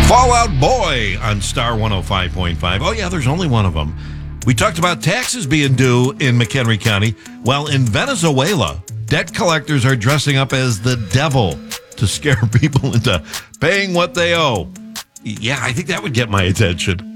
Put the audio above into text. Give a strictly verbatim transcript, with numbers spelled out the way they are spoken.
Fallout Boy on Star one oh five point five. Oh, yeah, there's only one of them. We talked about taxes being due in McHenry County. Well, in Venezuela, debt collectors are dressing up as the devil to scare people into paying what they owe. Yeah, I think that would get my attention.